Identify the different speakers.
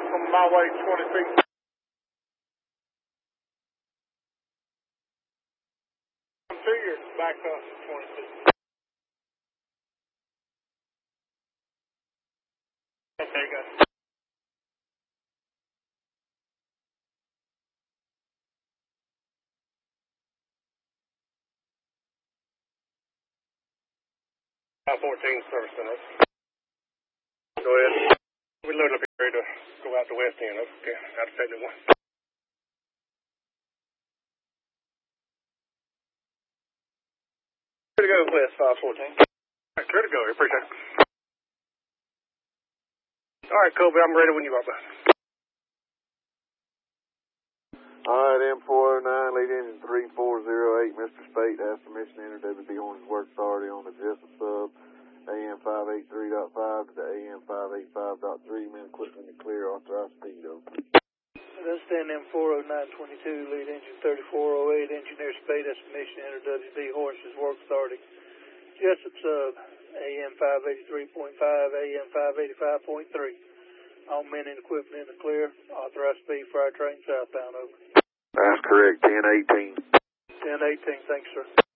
Speaker 1: from my way 20 feet. To your back up 20 feet. Okay, good. I-14 service center. Go ahead. We loaded up here to go out the west end. Okay, out of 71. Clear to go, west 514. All right, clear to go. I appreciate it. All right, Kobe, I'm ready when you are, bud.
Speaker 2: All right, M409, lead engine 3408, Mr. Spate has permission to enter WB Hornets Work Authority on the Jessup sub, AM 583.5 to the AM 585.3, men equipment to clear, authorized speed over.
Speaker 3: Let's stand M40922, lead engine 3408, engineer Spate has permission to enter WB Horses Work Authority. Jessup sub, AM 583.5, AM 585.3. All men and equipment in the clear, authorized speed for our train southbound over.
Speaker 2: That's correct, 1018.
Speaker 3: 1018, thanks, sir.